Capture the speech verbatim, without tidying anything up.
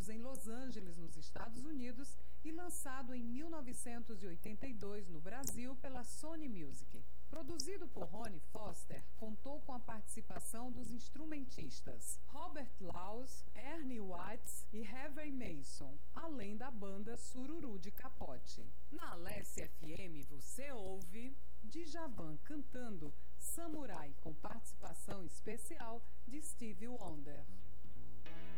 em Los Angeles, nos Estados Unidos, e lançado em mil novecentos e oitenta e dois no Brasil pela Sony Music. Produzido por Ronnie Foster, contou com a participação dos instrumentistas Robert Laws, Ernie Watts e Harvey Mason, além da banda Sururu de Capote. Na Alessia F M você ouve Djavan cantando Samurai, com participação especial de Stevie Wonder.